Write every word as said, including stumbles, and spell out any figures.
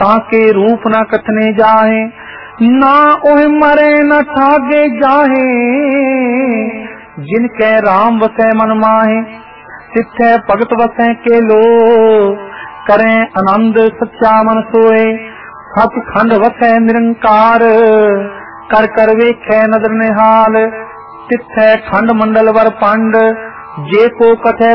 ताके रूप न कथने जाहे, ना ओह मरे न ठागे जाहे, जिनके राम वसै मन माहे, तिथै भगत वसै के लो, करें आनंद सच्चा मन सोए, सचखंड वसै निरंकार, कर कर वेखै नदर निहाल, तिथै खंड मंडल वर पंड, जे को कथै